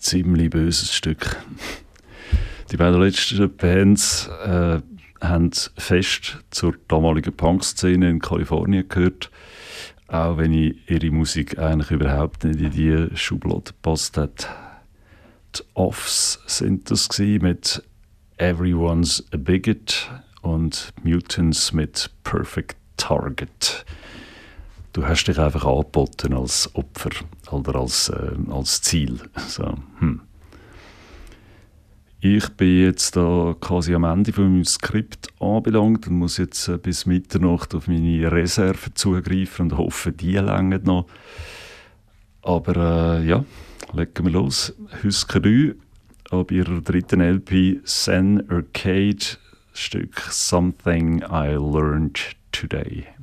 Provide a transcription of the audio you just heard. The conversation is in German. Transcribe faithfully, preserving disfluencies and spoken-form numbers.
ziemlich böses Stück. Die beiden letzten Bands äh, haben fest zur damaligen Punk-Szene in Kalifornien gehört, auch wenn ich ihre Musik eigentlich überhaupt nicht in diese Schublade gepasst hat. Die Offs sind das gewesen mit Everyone's a Bigot und Mutants mit Perfect Target. Du hast dich einfach angeboten als Opfer oder als, äh, als Ziel. So, hm. Ich bin jetzt da quasi am Ende von meinem Skript anbelangt und muss jetzt äh, bis Mitternacht auf meine Reserve zugreifen und hoffe, die reichen noch. Aber äh, ja, legen wir los. Husker du ab ihrer dritten L P Zen Arcade Stück Something I Learned Today.